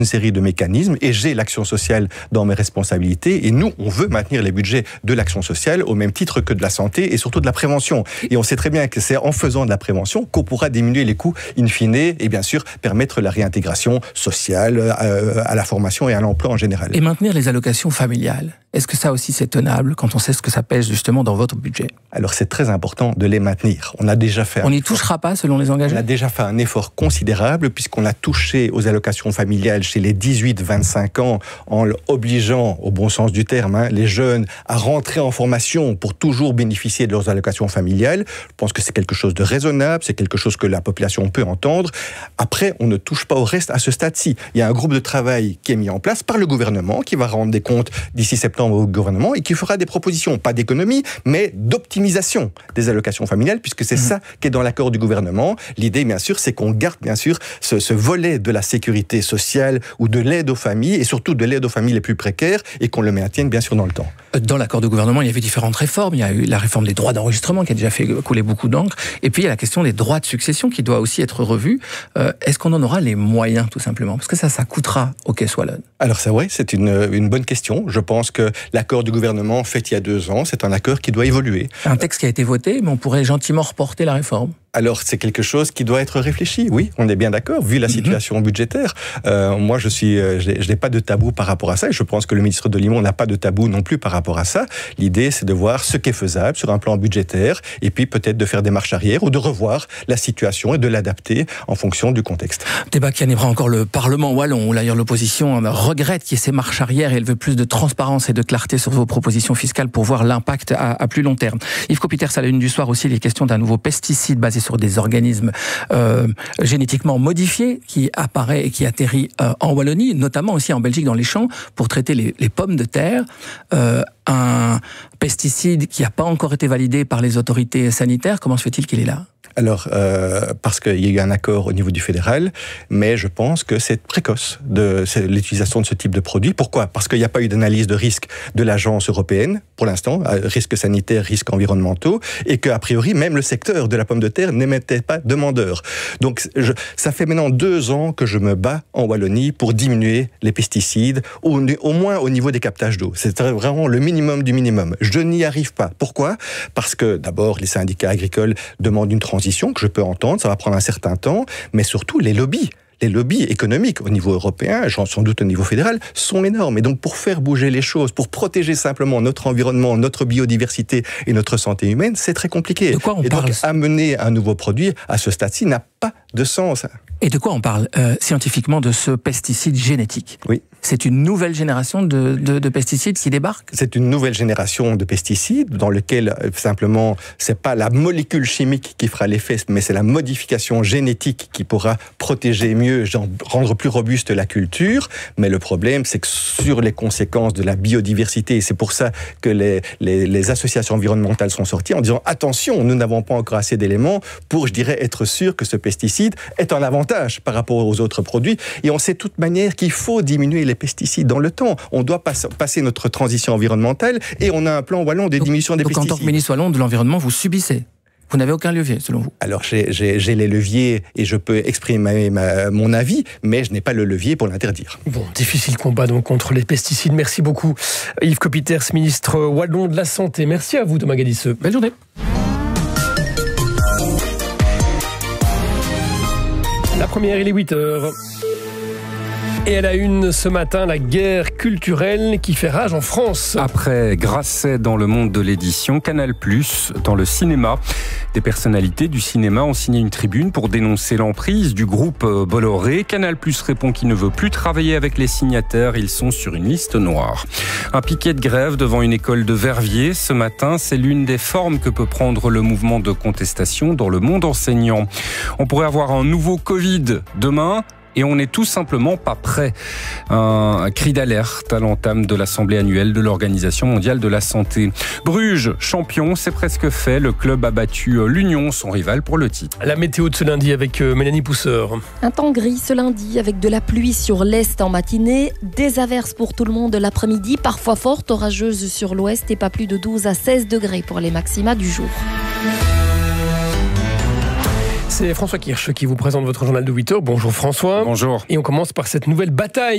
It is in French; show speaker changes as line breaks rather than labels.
une série de mécanismes et j'ai l'action sociale dans mes responsabilités et nous, on veut maintenir les budgets de l'action sociale au même titre que de la santé et surtout de la prévention. Et on sait très bien que c'est en faisant de la prévention qu'on pourra diminuer les coûts in fine et bien sûr permettre la réintégration sociale à la formation et à l'emploi en général.
Et maintenir les allocations familiales, est-ce que ça aussi c'est tenable quand on sait ce que ça pèse justement dans votre budget?
Alors c'est très important de les maintenir. On a déjà fait.
On n'y touchera pas selon les engagés?
On a déjà fait un effort considérable puisqu'on a touché aux allocations familiales chez les 18-25 ans en obligeant, au bon sens du terme, les jeunes à rentrer en formation pour toujours bénéficier de leurs allocations familiales. Je pense que c'est quelque chose de raisonnable, c'est quelque chose que la population peut entendre. Après, on ne touche pas au reste à ce stade-ci. Il y a un groupe de travail qui est mis en place par le gouvernement, qui va rendre des comptes d'ici septembre au gouvernement et qui fera des propositions, pas d'économie, mais d'optimisation des allocations familiales, puisque c'est ça qui est dans l'accord du gouvernement. L'idée, bien sûr, c'est qu'on garde, bien sûr, ce volet de la sécurité sociale ou de l'aide aux familles, et surtout de l'aide aux familles les plus précaires, et qu'on le maintienne, bien sûr, dans le temps.
Dans l'accord de gouvernement, il y avait différentes réformes. Il y a eu la réforme des droits d'enregistrement qui a déjà fait couler beaucoup d'encre. Et puis, il y a la question des droits de succession qui doit aussi être revue. Est-ce qu'on en aura les moyens, tout simplement? Parce que ça coûtera au Caisse wallonne.
Alors, c'est vrai, c'est une bonne question. Je pense que l'accord du gouvernement fait il y a 2 ans, c'est un accord qui doit évoluer.
Un texte qui a été voté, mais on pourrait gentiment reporter la réforme.
Alors, c'est quelque chose qui doit être réfléchi, oui, on est bien d'accord, vu la situation budgétaire. Moi, je n'ai pas de tabou par rapport à ça, et je pense que le ministre Delimon n'a pas de tabou non plus par rapport à ça. L'idée, c'est de voir ce qui est faisable sur un plan budgétaire, et puis peut-être de faire des marches arrière, ou de revoir la situation et de l'adapter en fonction du contexte.
Débat qui animera encore le Parlement wallon, où d'ailleurs l'opposition regrette qu'il y ait ces marches arrière, et elle veut plus de transparence et de clarté sur vos propositions fiscales pour voir l'impact à plus long terme. Yves Copiters, à la une du soir aussi, les questions d'un nouveau pesticide basé sur des organismes génétiquement modifiés qui apparaît et qui atterrit en Wallonie, notamment aussi en Belgique dans les champs, pour traiter les pommes de terre. Un pesticide qui n'a pas encore été validé par les autorités sanitaires. Comment se fait-il qu'il est là ?
Alors, parce qu'il y a eu un accord au niveau du fédéral, mais je pense que c'est précoce l'utilisation de ce type de produit. Pourquoi ? Parce qu'il n'y a pas eu d'analyse de risque de l'agence européenne, pour l'instant, risques sanitaires, risques environnementaux, et qu'a priori, même le secteur de la pomme de terre n'émettait pas demandeur. Donc, ça fait maintenant 2 ans que je me bats en Wallonie pour diminuer les pesticides, au moins au niveau des captages d'eau. C'est vraiment le minimum du minimum. Je n'y arrive pas. Pourquoi ? Parce que, d'abord, les syndicats agricoles demandent une transition que je peux entendre, ça va prendre un certain temps, mais surtout les lobbies économiques au niveau européen, sans doute au niveau fédéral, sont énormes. Et donc, pour faire bouger les choses, pour protéger simplement notre environnement, notre biodiversité et notre santé humaine, c'est très compliqué.
De quoi on parle ?
Donc, amener un nouveau produit à ce stade-ci n'a pas de sens.
Et de quoi on parle scientifiquement de ce pesticide génétique ?
Oui.
C'est une nouvelle génération de pesticides qui débarque ?
C'est une nouvelle génération de pesticides dans lequel, simplement, c'est pas la molécule chimique qui fera l'effet, mais c'est la modification génétique qui pourra protéger mieux, rendre plus robuste la culture. Mais le problème, c'est que sur les conséquences de la biodiversité, et c'est pour ça que les associations environnementales sont sorties en disant attention, nous n'avons pas encore assez d'éléments pour, je dirais, être sûr que ce pesticide est en avantage par rapport aux autres produits. Et on sait de toute manière qu'il faut diminuer les pesticides dans le temps. On doit passer notre transition environnementale et on a un plan wallon de diminution des pesticides.
Donc en tant que ministre wallon de l'environnement, vous subissez ? Vous n'avez aucun levier, selon vous ?
Alors, j'ai les leviers et je peux exprimer mon avis, mais je n'ai pas le levier pour l'interdire.
Bon, difficile combat donc contre les pesticides. Merci beaucoup, Yves Copiters, ministre wallon de la Santé. Merci à vous, Thomas Gadisseux.
Belle journée.
La première, il est 8h. Et à la une ce matin, la guerre culturelle qui fait rage en France.
Après Grasset dans le monde de l'édition, Canal+ dans le cinéma. Des personnalités du cinéma ont signé une tribune pour dénoncer l'emprise du groupe Bolloré. Canal+ répond qu'il ne veut plus travailler avec les signataires. Ils sont sur une liste noire. Un piquet de grève devant une école de Verviers ce matin. C'est l'une des formes que peut prendre le mouvement de contestation dans le monde enseignant. On pourrait avoir un nouveau Covid demain. Et on n'est tout simplement pas prêt. Un cri d'alerte à l'entame de l'Assemblée annuelle de l'Organisation mondiale de la santé. Bruges, champion, c'est presque fait. Le club a battu l'Union, son rival pour le titre.
La météo de ce lundi avec Mélanie Pousseur.
Un temps gris ce lundi avec de la pluie sur l'est en matinée, des averses pour tout le monde l'après-midi, parfois fortes, orageuses sur l'ouest et pas plus de 12 à 16 degrés pour les maxima du jour.
C'est François Kirsch qui vous présente votre journal de 8h. Bonjour François.
Bonjour.
Et on commence par cette nouvelle bataille